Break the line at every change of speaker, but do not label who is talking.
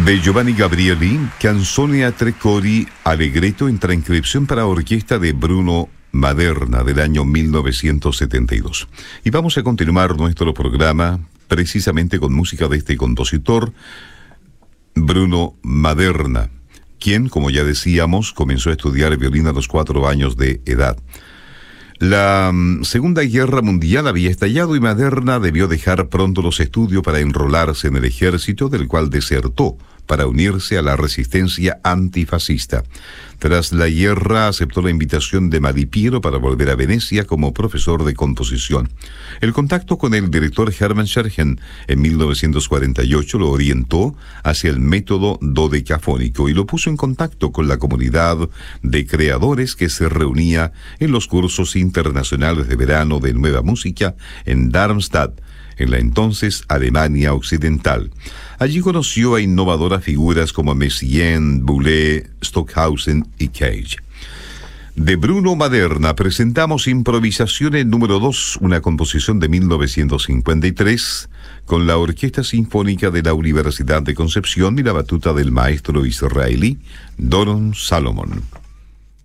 De Giovanni Gabrieli, Canzone a tre cori, Allegretto en transcripción para orquesta de Bruno Maderna del año 1972. Y vamos a continuar nuestro programa precisamente con música de este compositor, Bruno Maderna, quien, como ya decíamos, comenzó a estudiar violín a los 4 años de edad. La Segunda Guerra Mundial había estallado y Maderna debió dejar pronto los estudios para enrolarse en el ejército, del cual desertó para unirse a la resistencia antifascista. Tras la guerra aceptó la invitación de Malipiero para volver a Venecia como profesor de composición. El contacto con el director Hermann Scherchen en 1948 lo orientó hacia el método dodecafónico y lo puso en contacto con la comunidad de creadores que se reunía en los cursos internacionales de verano de nueva música en Darmstadt, en la entonces Alemania Occidental. Allí conoció a innovadoras figuras como Messiaen, Boulez, Stockhausen y Cage. De Bruno Maderna presentamos Improvisaciones número 2, una composición de 1953, con la Orquesta Sinfónica de la Universidad de Concepción y la batuta del maestro israelí Doron Salomon.